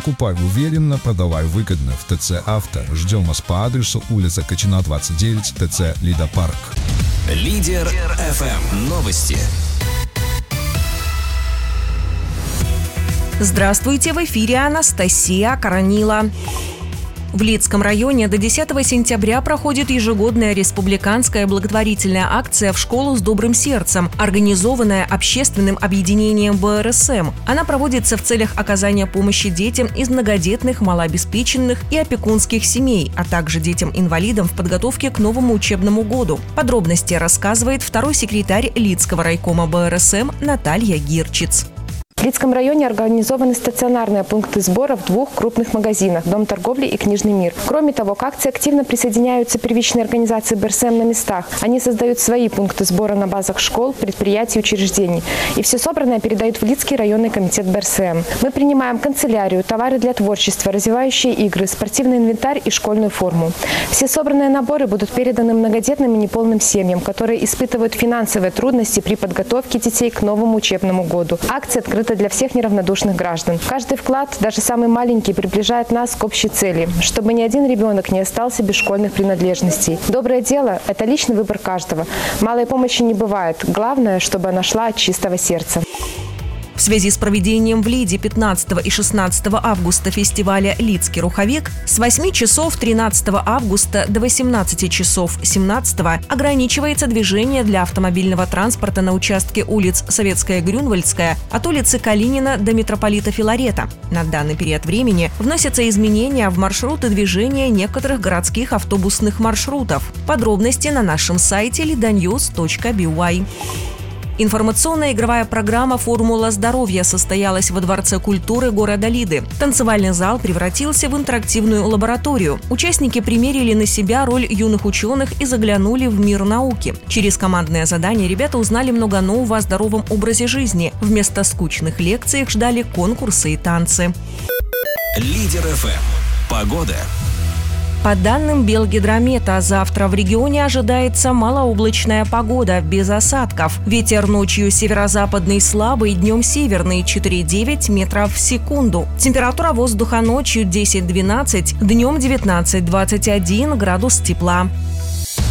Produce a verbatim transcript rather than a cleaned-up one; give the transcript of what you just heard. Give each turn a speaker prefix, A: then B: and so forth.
A: Покупай уверенно, продавай выгодно в ТЦ «Авто». Ждем вас по адресу улица Качина, двадцать девять, ТЦ «Лидопарк».
B: Лидер эф эм. Новости.
C: Здравствуйте, в эфире Анастасия Коронила. В Лидском районе до десятого сентября проходит ежегодная республиканская благотворительная акция «В школу с добрым сердцем», организованная общественным объединением бэ эр эс эм. Она проводится в целях оказания помощи детям из многодетных, малообеспеченных и опекунских семей, а также детям-инвалидам в подготовке к новому учебному году. Подробности рассказывает второй секретарь Лидского райкома бэ эр эс эм Наталья Гирчиц.
D: В Лидском районе организованы стационарные пункты сбора в двух крупных магазинах – Дом торговли и Книжный мир. Кроме того, к акции активно присоединяются первичные организации бэ эр эс эм на местах. Они создают свои пункты сбора на базах школ, предприятий, учреждений. И все собранное передают в Лидский районный комитет бэ эр эс эм. Мы принимаем канцелярию, товары для творчества, развивающие игры, спортивный инвентарь и школьную форму. Все собранные наборы будут переданы многодетным и неполным семьям, которые испытывают финансовые трудности при подготовке детей к новому учебному году. Акция открыта для всех неравнодушных граждан. Каждый вклад, даже самый маленький, приближает нас к общей цели, чтобы ни один ребенок не остался без школьных принадлежностей. Доброе дело – это личный выбор каждого. Малой помощи не бывает. Главное, чтобы она шла от чистого сердца.
C: В связи с проведением в Лиде пятнадцатого и шестнадцатого августа фестиваля «Лидский руховик» с восьми часов тринадцатого августа до восемнадцати часов семнадцатого ограничивается движение для автомобильного транспорта на участке улиц Советская, Грюнвальдская от улицы Калинина до митрополита Филарета. На данный период времени вносятся изменения в маршруты движения некоторых городских автобусных маршрутов. Подробности на нашем сайте лиданьюз точка би уай. Информационная игровая программа «Формула здоровья» состоялась во Дворце культуры города Лиды. Танцевальный зал превратился в интерактивную лабораторию. Участники примерили на себя роль юных ученых и заглянули в мир науки. Через командное задание ребята узнали много нового о здоровом образе жизни. Вместо скучных лекций их ждали конкурсы и танцы.
B: Лидер эф эм. Погода.
C: По данным Белгидромета, завтра в регионе ожидается малооблачная погода, без осадков. Ветер ночью северо-западный слабый, днем северный четыре-девять метров в секунду. Температура воздуха ночью десять-двенадцать, днем девятнадцать-двадцать один градус тепла.